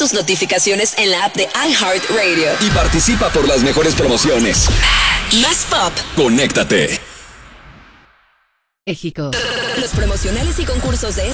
tus notificaciones en la app de iHeartRadio. Y participa por las mejores promociones. Más pop. Conéctate. México. Los promocionales y concursos de